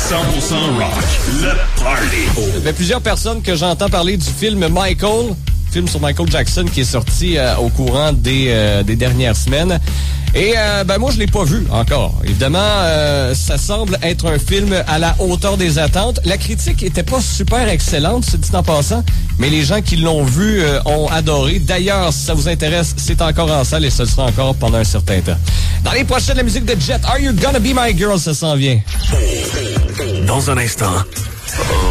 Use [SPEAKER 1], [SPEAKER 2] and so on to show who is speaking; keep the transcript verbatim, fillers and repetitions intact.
[SPEAKER 1] cent pour cent rock, le party.
[SPEAKER 2] Il y a plusieurs personnes que j'entends parler du film Michael, film sur Michael Jackson qui est sorti euh, au courant des, euh, des dernières semaines. Et euh, ben moi, je l'ai pas vu encore. Évidemment, euh, ça semble être un film à la hauteur des attentes. La critique était pas super excellente, c'est dit en passant, mais les gens qui l'ont vu euh, ont adoré. D'ailleurs, si ça vous intéresse, c'est encore en salle et ce sera encore pendant un certain temps. Dans les prochaines, la musique de Jet, Are You Gonna Be My Girl, ça s'en vient.
[SPEAKER 1] Dans un instant...